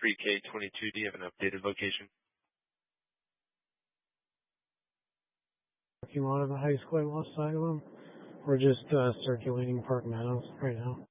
3K22. Do you have an updated location? Parking lot of the high school on the west side of them. We're just circulating Park Meadows right now.